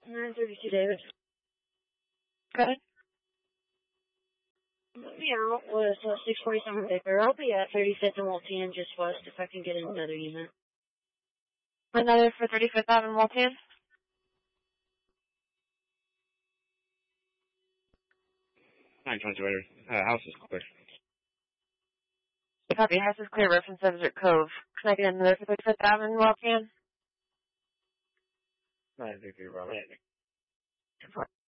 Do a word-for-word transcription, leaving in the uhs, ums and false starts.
nine thirty-two, David. Go ahead. Let me out with uh, six forty-seven Baker. I'll be at thirty-fifth and Walton, just west, if I can get another unit. Another for thirty-fifth Avenue, Walton? nine twenty-two, uh, house is clear. Copy, house is clear, reference Desert Cove. Can I get another for thirty-fifth Avenue, Walton? nine thirty-two, Robert.